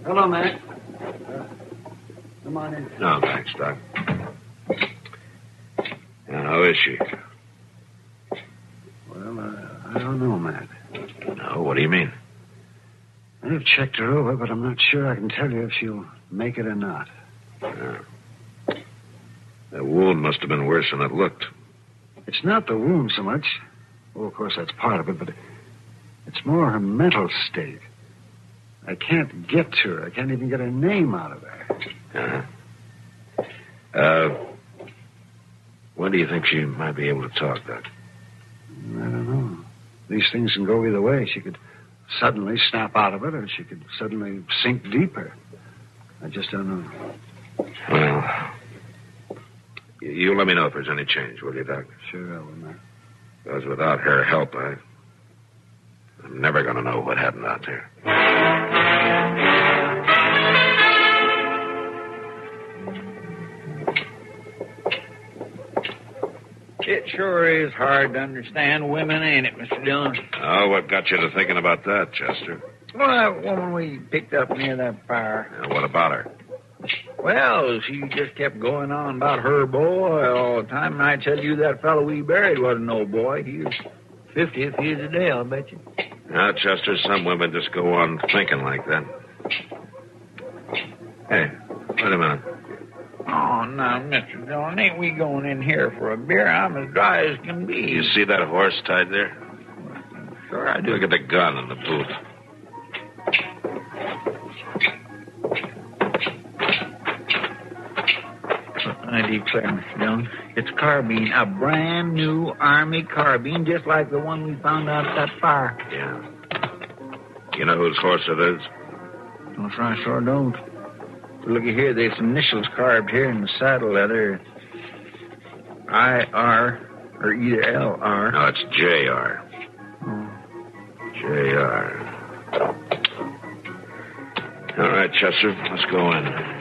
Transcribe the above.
Hello, Mac. Come on in. No, thanks, Doc. How is she? Well, I don't know, Mac. No, what do you mean? I've checked her over, but I'm not sure I can tell you if she'll make it or not. That wound must have been worse than it looked. It's not the wound so much. Well, of course, that's part of it, but it's more her mental state. I can't get to her. I can't even get her name out of her. When do you think she might be able to talk, Doc? I don't know. These things can go either way. She could suddenly snap out of it, or she could suddenly sink deeper. I just don't know. Well, you let me know if there's any change, will you, Doc? Sure I will, Mac. Because without her help, I'm never going to know what happened out there. It sure is hard to understand women, ain't it, Mr. Dillon? Oh, what got you to thinking about that, Chester? Well, that woman we picked up near that fire. What about her? Well, she just kept going on about her boy all the time, and I tell you that fellow we buried wasn't no boy. He was 50th years a day, I'll bet you. Now, Chester, some women just go on thinking like that. Hey, wait a minute. Oh, now, Mr. Dillon, ain't we going in here for a beer? I'm as dry as can be. You see that horse tied there? Sure I do. Look at the gun in the boot. I declare, Mr. Dillon, it's a carbine, a brand new Army carbine, just like the one we found out at that fire. Yeah. You know whose horse it is? No, sir, I sure don't. But looky here, there's initials carved here in the saddle leather. I-R, or either L-R. No, it's J.R. Oh. J.R. All right, Chester, let's go in.